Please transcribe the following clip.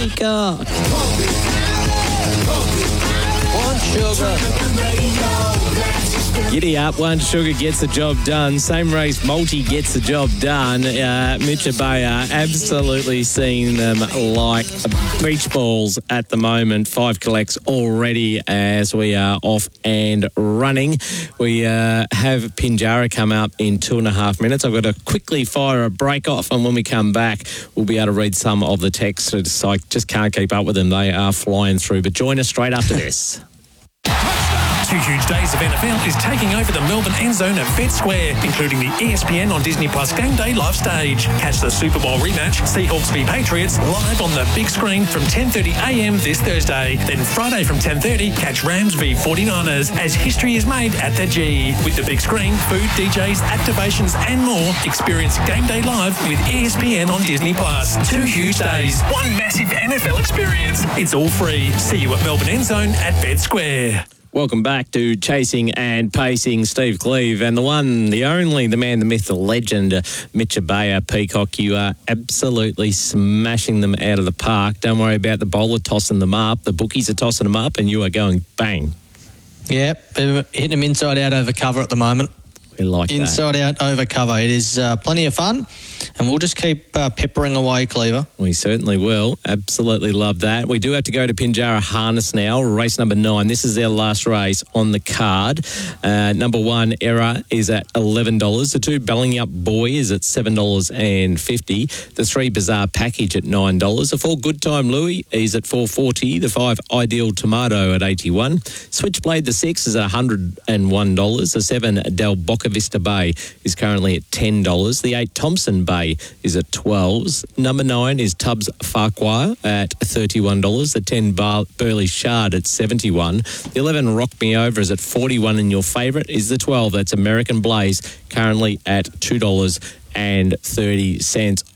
Peacock. One Sugar. Giddy up, One Sugar gets the job done. Same race, Multi gets the job done. Mitch Abaya absolutely seeing them like beach balls at the moment. 5 collects already as we are off and running. We have Pinjarra come up in 2.5 minutes. I've got to quickly fire a break off, and when we come back, we'll be able to read some of the texts. I just can't keep up with them. They are flying through. But join us straight after this. 2 huge days of NFL is taking over the Melbourne end zone at Vet Square, including the ESPN on Disney Plus Game Day live stage. Catch the Super Bowl rematch, Seahawks v Patriots, live on the big screen from 10:30am this Thursday. Then Friday from 10:30, catch Rams v 49ers as history is made at the G. With the big screen, food, DJs, activations and more, experience Game Day live with ESPN on Disney Plus. 2 huge days, one massive NFL experience. It's all free. See you at Melbourne end zone at Vet Square. Welcome back to Chasing and Pacing. Steve Cleve and the one, the only, the man, the myth, the legend, Mitch Abaya. Peacock, you are absolutely smashing them out of the park. Don't worry about the bowler tossing them up. The bookies are tossing them up and you are going bang. Yep, hitting them inside out over cover at the moment. We like that. Inside out over cover. It is plenty of fun, and we'll just keep peppering away, Cleaver. We certainly will. Absolutely love that. We do have to go to Pinjarra Harness now, race number 9. This is their last race on the card. Number 1, Error, is at $11. The 2, Belling Up Boy, is at $7.50. The 3, Bizarre Package at $9. The 4, Good Time Louie, is at $4.40. The 5, Ideal Tomato at $81. Switchblade, the 6, is at $101. The 7, Del Boca Vista Bay, is currently at $10. The 8, Thompson Bay, is at $12. Number 9 is Tubbs Farquhar at $31. The 10, Burley Shard at $71. The 11, Rock Me Over, is at $41. And your favourite is the 12. That's American Blaze, currently at $2.30.